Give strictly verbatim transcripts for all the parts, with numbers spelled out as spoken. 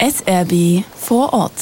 S R B vor Ort.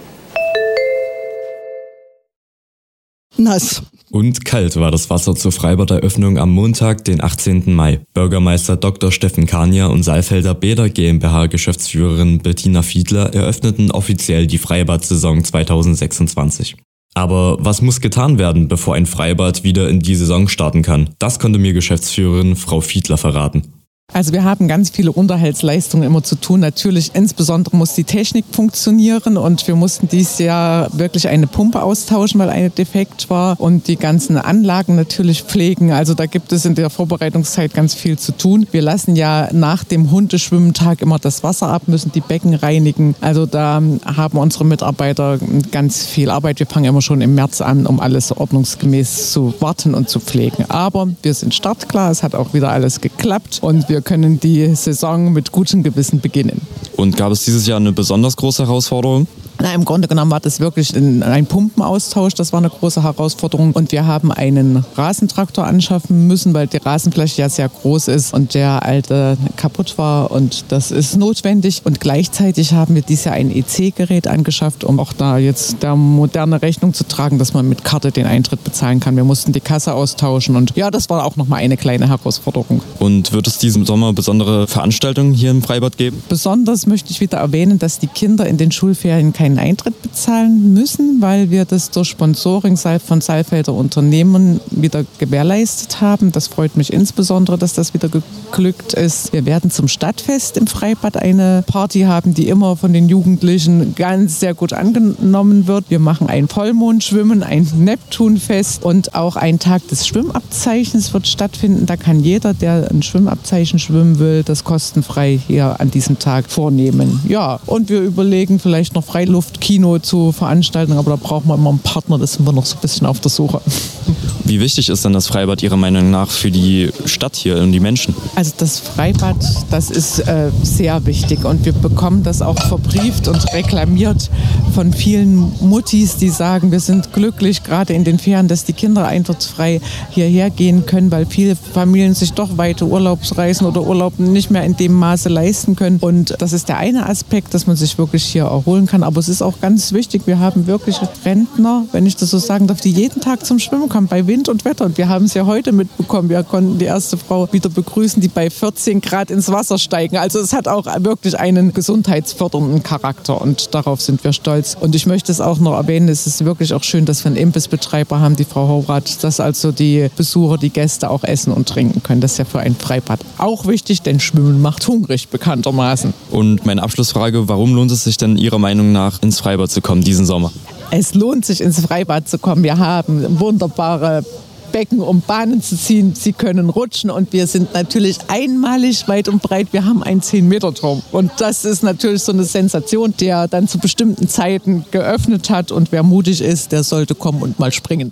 Nass. Und kalt war das Wasser zur Freibaderöffnung am Montag, den achtzehnten Mai. Bürgermeister Doktor Steffen Kania und Saalfelder Bäder GmbH-Geschäftsführerin Bettina Fiedler eröffneten offiziell die Freibad-Saison zweitausendsechsundzwanzig. Aber was muss getan werden, bevor ein Freibad wieder in die Saison starten kann? Das konnte mir Geschäftsführerin Frau Fiedler verraten. Also wir haben ganz viele Unterhaltsleistungen immer zu tun. Natürlich insbesondere muss die Technik funktionieren und wir mussten dieses Jahr wirklich eine Pumpe austauschen, weil eine defekt war und die ganzen Anlagen natürlich pflegen. Also da gibt es in der Vorbereitungszeit ganz viel zu tun. Wir lassen ja nach dem Hundeschwimmentag immer das Wasser ab, müssen die Becken reinigen. Also da haben unsere Mitarbeiter ganz viel Arbeit. Wir fangen immer schon im März an, um alles ordnungsgemäß zu warten und zu pflegen. Aber wir sind startklar, es hat auch wieder alles geklappt und wir Wir können die Saison mit gutem Gewissen beginnen. Und gab es dieses Jahr eine besonders große Herausforderung? Na, im Grunde genommen war das wirklich ein Pumpenaustausch, das war eine große Herausforderung. Und wir haben einen Rasentraktor anschaffen müssen, weil die Rasenfläche ja sehr groß ist und der alte kaputt war. Und das ist notwendig. Und gleichzeitig haben wir dieses Jahr ein E C-Gerät angeschafft, um auch da jetzt der moderne Rechnung zu tragen, dass man mit Karte den Eintritt bezahlen kann. Wir mussten die Kasse austauschen und ja, das war auch nochmal eine kleine Herausforderung. Und wird es diesen Sommer besondere Veranstaltungen hier im Freibad geben? Besonders möchte ich wieder erwähnen, dass die Kinder in den Schulferien keinen Eintritt bezahlen müssen, weil wir das durch Sponsoring von Saalfelder Unternehmen wieder gewährleistet haben. Das freut mich insbesondere, dass das wieder geglückt ist. Wir werden zum Stadtfest im Freibad eine Party haben, die immer von den Jugendlichen ganz sehr gut angenommen wird. Wir machen ein Vollmondschwimmen, ein Neptunfest und auch ein Tag des Schwimmabzeichens wird stattfinden. Da kann jeder, der ein Schwimmabzeichen schwimmen will, das kostenfrei hier an diesem Tag vornehmen. Ja, und wir überlegen vielleicht noch Freiluftkino zu veranstalten, aber da brauchen wir immer einen Partner, das sind wir noch so ein bisschen auf der Suche. Wie wichtig ist denn das Freibad Ihrer Meinung nach für die Stadt hier und die Menschen? Also das Freibad, das ist äh, sehr wichtig und wir bekommen das auch verbrieft und reklamiert von vielen Muttis, die sagen, wir sind glücklich, gerade in den Ferien, dass die Kinder eintrittsfrei hierher gehen können, weil viele Familien sich doch weite Urlaubsreisen oder Urlaub nicht mehr in dem Maße leisten können. Und das ist der eine Aspekt, dass man sich wirklich hier erholen kann. Aber es ist auch ganz wichtig, wir haben wirklich Rentner, wenn ich das so sagen darf, die jeden Tag zum Schwimmen kommen, bei Wind und Wetter. Und wir haben es ja heute mitbekommen. Wir konnten die erste Frau wieder begrüßen, die bei vierzehn Grad ins Wasser steigen. Also es hat auch wirklich einen gesundheitsfördernden Charakter und darauf sind wir stolz. Und ich möchte es auch noch erwähnen, es ist wirklich auch schön, dass wir einen Imbissbetreiber haben, die Frau Horath, dass also die Besucher, die Gäste auch essen und trinken können. Das ist ja für ein Freibad auch wichtig, denn Schwimmen macht hungrig, bekanntermaßen. Und meine Abschlussfrage, warum lohnt es sich denn Ihrer Meinung nach ins Freibad zu kommen diesen Sommer? Es lohnt sich ins Freibad zu kommen. Wir haben wunderbare Becken, um Bahnen zu ziehen. Sie können rutschen und wir sind natürlich einmalig weit und breit. Wir haben einen zehn Meter Turm und das ist natürlich so eine Sensation, der dann zu bestimmten Zeiten geöffnet hat und wer mutig ist, der sollte kommen und mal springen.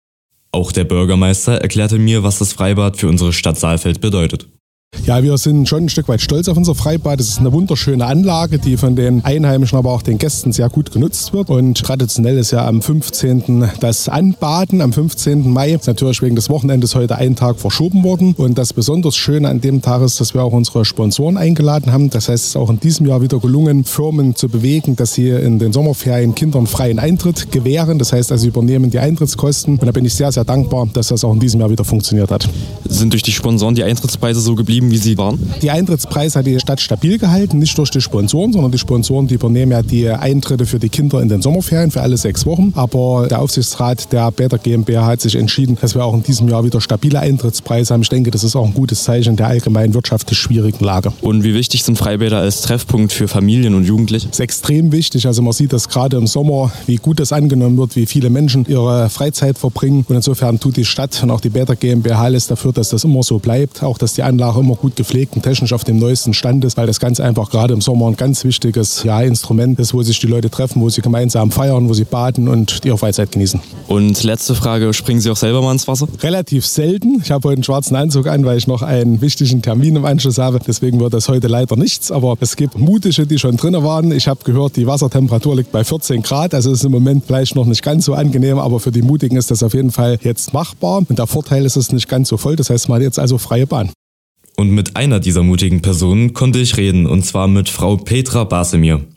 Auch der Bürgermeister erklärte mir, was das Freibad für unsere Stadt Saalfeld bedeutet. Ja, wir sind schon ein Stück weit stolz auf unser Freibad. Es ist eine wunderschöne Anlage, die von den Einheimischen, aber auch den Gästen sehr gut genutzt wird. Und traditionell ist ja am fünfzehnten das Anbaden, am fünfzehnten Mai. Ist natürlich wegen des Wochenendes heute einen Tag verschoben worden. Und das besonders Schöne an dem Tag ist, dass wir auch unsere Sponsoren eingeladen haben. Das heißt, es ist auch in diesem Jahr wieder gelungen, Firmen zu bewegen, dass sie in den Sommerferien Kindern freien Eintritt gewähren. Das heißt, also sie übernehmen die Eintrittskosten. Und da bin ich sehr, sehr dankbar, dass das auch in diesem Jahr wieder funktioniert hat. Sind durch die Sponsoren die Eintrittspreise so geblieben, wie sie waren? Die Eintrittspreise hat die Stadt stabil gehalten, nicht durch die Sponsoren, sondern die Sponsoren, die übernehmen ja die Eintritte für die Kinder in den Sommerferien für alle sechs Wochen. Aber der Aufsichtsrat der Bäder GmbH hat sich entschieden, dass wir auch in diesem Jahr wieder stabile Eintrittspreise haben. Ich denke, das ist auch ein gutes Zeichen der allgemeinen wirtschaftlich schwierigen Lage. Und wie wichtig sind Freibäder als Treffpunkt für Familien und Jugendliche? Das ist extrem wichtig. Also man sieht das gerade im Sommer, wie gut das angenommen wird, wie viele Menschen ihre Freizeit verbringen. Und insofern tut die Stadt und auch die Bäder GmbH alles dafür, dass das immer so bleibt. Auch, dass die Anlage immer gut gepflegt und technisch auf dem neuesten Stand ist, weil das ganz einfach gerade im Sommer ein ganz wichtiges ja, Instrument ist, wo sich die Leute treffen, wo sie gemeinsam feiern, wo sie baden und ihre Freizeit genießen. Und letzte Frage, springen Sie auch selber mal ins Wasser? Relativ selten. Ich habe heute einen schwarzen Anzug an, weil ich noch einen wichtigen Termin im Anschluss habe. Deswegen wird das heute leider nichts, aber es gibt Mutige, die schon drin waren. Ich habe gehört, die Wassertemperatur liegt bei vierzehn Grad, also ist im Moment vielleicht noch nicht ganz so angenehm, aber für die Mutigen ist das auf jeden Fall jetzt machbar. Und der Vorteil ist, es ist nicht ganz so voll, das heißt, man hat jetzt also freie Bahn. Und mit einer dieser mutigen Personen konnte ich reden, und zwar mit Frau Petra Basemir.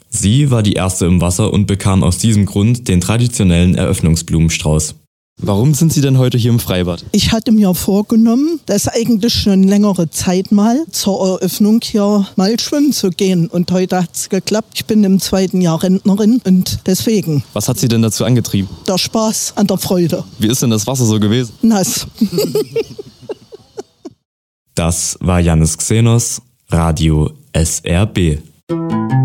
Sie war die erste im Wasser und bekam aus diesem Grund den traditionellen Eröffnungsblumenstrauß. Warum sind Sie denn heute hier im Freibad? Ich hatte mir vorgenommen, das eigentlich schon längere Zeit mal zur Eröffnung hier mal schwimmen zu gehen. Und heute hat es geklappt. Ich bin im zweiten Jahr Rentnerin und deswegen. Was hat Sie denn dazu angetrieben? Der Spaß an der Freude. Wie ist denn das Wasser so gewesen? Nass. Das war Jannis Xenos, Radio S R B.